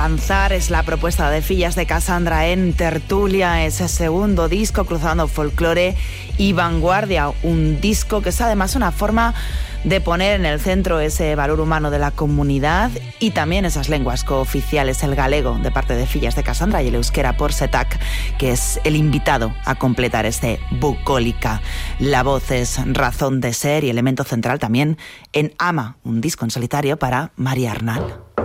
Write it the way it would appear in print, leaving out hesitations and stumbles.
avanzar es la propuesta de Fillas de Casandra en Tertulia, ese segundo disco cruzando folclore y vanguardia, un disco que es además una forma de poner en el centro ese valor humano de la comunidad y también esas lenguas cooficiales, el galego de parte de Fillas de Casandra y el euskera por Setac, que es el invitado a completar este Bucólica. La voz es razón de ser y elemento central también en Ama, un disco en solitario para María Arnal.